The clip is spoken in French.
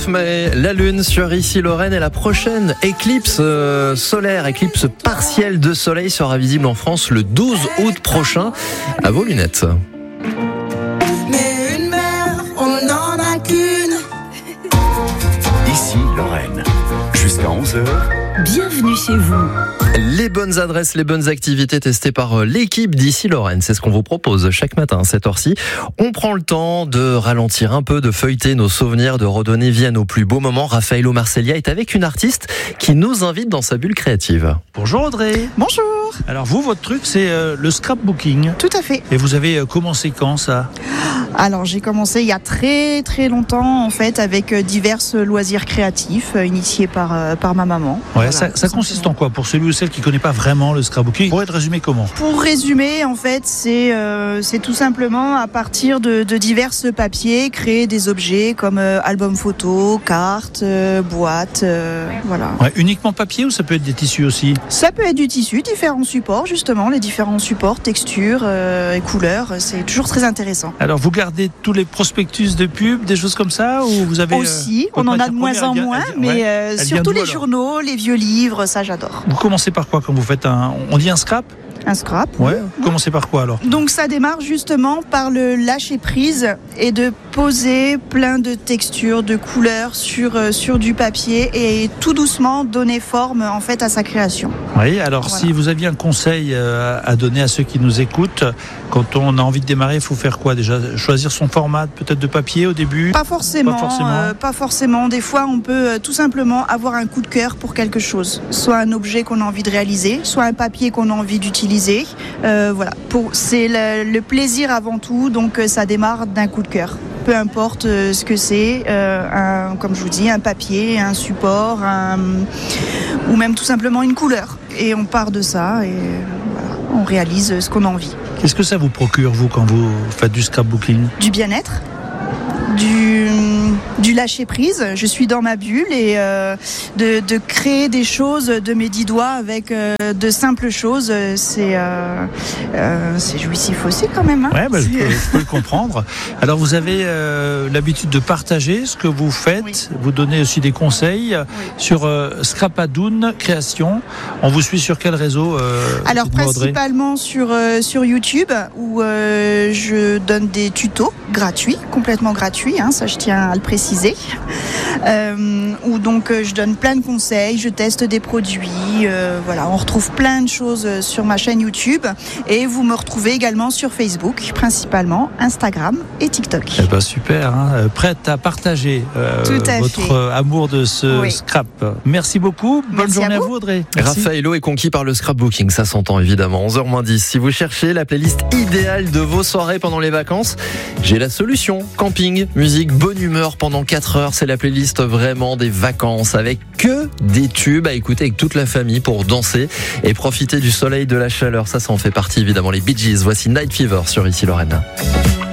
19 mai, la Lune sur Ici Lorraine et la prochaine éclipse solaire, éclipse partielle de soleil sera visible en France le 12 août prochain. À vos lunettes. Mais une mère, on n'en a qu'une. Ici Lorraine, jusqu'à 11h. Bienvenue chez vous. Les bonnes adresses, les bonnes activités testées par l'équipe d'Ici Lorraine. C'est ce qu'on vous propose chaque matin à cette heure-ci. On prend le temps de ralentir un peu, de feuilleter nos souvenirs, de redonner vie à nos plus beaux moments. Raffaello Marcellia est avec une artiste qui nous invite dans sa bulle créative. Bonjour Audrey. Bonjour. Alors vous, votre truc, c'est le scrapbooking. Tout à fait. Et vous avez commencé quand ça ? Alors j'ai commencé il y a très très longtemps en fait avec divers loisirs créatifs initiés par ma maman. Ouais, Voilà, ça consiste en quoi pour celui ou celle qui ne connaît pas vraiment le scrapbooking? Pour être résumé comment? Pour résumer, en fait, c'est tout simplement à partir de divers papiers créer des objets comme albums photos, cartes, boîtes, voilà. Ouais, uniquement papier ou ça peut être des tissus aussi? Ça peut être du tissu, différents supports justement, les différents supports, textures et couleurs, c'est toujours très intéressant. Alors vous gardez tous les prospectus de pub, des choses comme ça, ou vous avez aussi, on en a de moins en moins, mais surtout les journaux, les vieux livres, ça j'adore. Vous commencez par quoi quand vous faites on dit un scrap? Un scrap. Ouais. Vous commencez par quoi alors? Donc ça démarre justement par le lâcher prise et de poser plein de textures, de couleurs sur du papier et tout doucement donner forme en fait à sa création. Oui, alors voilà. Si vous aviez un conseil à donner à ceux qui nous écoutent, quand on a envie de démarrer, il faut faire quoi déjà? Choisir son format peut-être de papier au début? Pas forcément. Des fois on peut tout simplement avoir un coup de cœur pour quelque chose. Soit un objet qu'on a envie de réaliser, soit un papier qu'on a envie d'utiliser. Voilà, c'est le plaisir avant tout, donc ça démarre d'un coup de cœur. Peu importe ce que c'est, comme je vous dis, un papier, un support, ou même tout simplement une couleur. Et on part de ça et voilà, on réalise ce qu'on a envie. Qu'est-ce que ça vous procure, vous, quand vous faites du scrapbooking? Du bien-être, du lâcher prise. Je suis dans ma bulle et de créer des choses de mes 10 doigts avec de simples choses, c'est jouissif aussi quand même. Hein. Ouais, je peux le comprendre. Alors vous avez l'habitude de partager ce que vous faites, oui. Vous donnez aussi des conseils sur Scrapadoun Création. On vous suit sur quel réseau Alors principalement sur YouTube où je donne des tutos gratuits, complètement gratuits, hein, ça je tiens à le préciser, où donc je donne plein de conseils, je teste des produits, voilà, on retrouve plein de choses sur ma chaîne YouTube et vous me retrouvez également sur Facebook, principalement Instagram et TikTok. Eh ben super, hein, prête à partager votre amour de ce scrap. Merci beaucoup, bonne journée à vous Audrey. Raffaello est conquis par le scrapbooking, ça s'entend évidemment. 11h-10, si vous cherchez la playlist idéale de vos soirées pendant les vacances, j'ai la solution. Camping, musique, bonne humeur pendant 4 heures, c'est la playlist vraiment des vacances avec que des tubes à écouter avec toute la famille pour danser et profiter du soleil, de la chaleur. Ça en fait partie évidemment. Les Bee Gees, voici Night Fever sur Ici Lorraine.